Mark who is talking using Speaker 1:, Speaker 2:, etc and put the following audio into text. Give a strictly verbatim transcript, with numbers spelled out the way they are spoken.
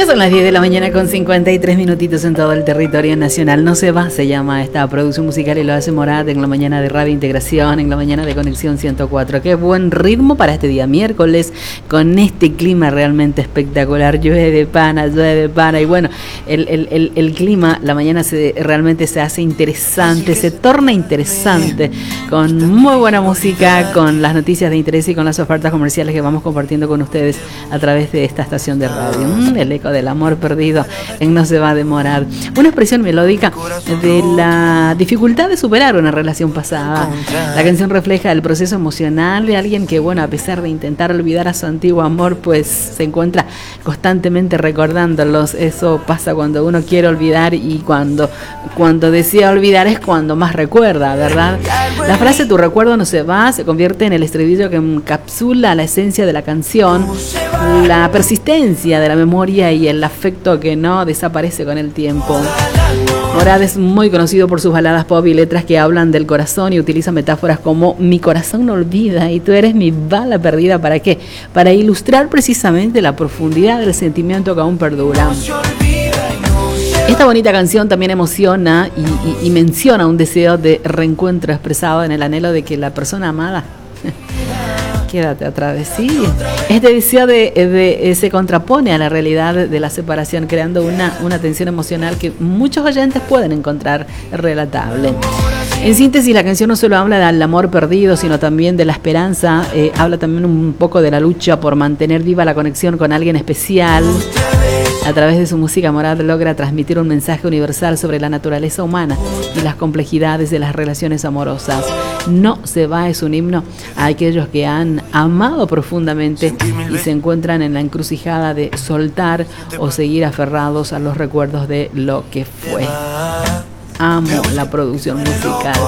Speaker 1: Ya son las diez de la mañana con cincuenta y tres minutitos en todo el territorio nacional. No se va, se llama esta producción musical y lo hace Morat en la mañana de Radio Integración, en la mañana de Conexión ciento cuatro. Qué buen ritmo para este día miércoles, con este clima realmente espectacular. Llueve de pana, llueve de pana. Y bueno, el, el, el, el clima, la mañana se, realmente se hace interesante, se torna interesante, con muy buena música, con las noticias de interés y con las ofertas comerciales que vamos compartiendo con ustedes a través de esta estación de radio. Mm, el eco del amor perdido en No se va a demorar. Una expresión melódica de la dificultad de superar una relación pasada. La canción refleja el proceso emocional de alguien que, bueno, a pesar de intentar olvidar a su antiguo amor, pues se encuentra constantemente recordándolos. Eso pasa cuando uno quiere olvidar, y cuando, cuando desea olvidar es cuando más recuerda, ¿verdad? La frase "tu recuerdo no se va" se convierte en el estribillo que encapsula la esencia de la canción, la persistencia de la memoria y el afecto que no desaparece con el tiempo. Morat es muy conocido por sus baladas pop y letras que hablan del corazón y utiliza metáforas como "mi corazón no olvida" y "tú eres mi bala perdida". ¿Para qué? Para ilustrar precisamente la profundidad del sentimiento que aún perdura. Esta bonita canción también emociona y, y, y menciona un deseo de reencuentro expresado en el anhelo de que la persona amada quédate otra vez, sí. Este deseo de, de, de, se contrapone a la realidad de la separación, creando una, una tensión emocional que muchos oyentes pueden encontrar relatable. En síntesis, la canción no solo habla del amor perdido, sino también de la esperanza. Eh, habla también un poco de la lucha por mantener viva la conexión con alguien especial. A través de su música, Morat logra transmitir un mensaje universal sobre la naturaleza humana y las complejidades de las relaciones amorosas. No se va es un himno a aquellos que han amado profundamente y se encuentran en la encrucijada de soltar o seguir aferrados a los recuerdos de lo que fue. Amo la producción musical.